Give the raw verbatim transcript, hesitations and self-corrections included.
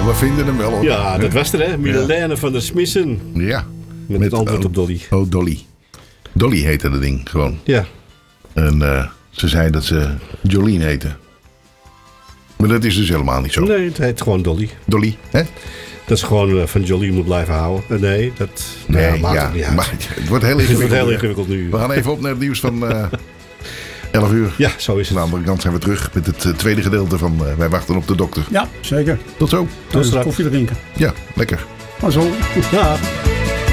we vinden hem wel. Hoor. Ja, dat was er, hè? Milena van der Smissen. Ja. Met, met het antwoord oh, op Dolly. Oh, Dolly. Dolly heette dat ding gewoon. Ja. En uh, ze zei dat ze Jolien heette. Maar dat is dus helemaal niet zo. Nee, het heet gewoon Dolly. Dolly, hè? Dat is gewoon uh, van Jolien moet blijven houden. Uh, nee, dat nee, ja, maakt ja, het niet uit. Maar het wordt heel ingewikkeld, het wordt heel ingewikkeld nu. We gaan even op naar het nieuws van uh, elf uur. Ja, zo is het. Aan de andere kant zijn we terug met het uh, tweede gedeelte van uh, Wij wachten op de dokter. Ja, zeker. Tot zo. Tot straks. Koffie drinken. Ja, lekker. Maar zo. Ja.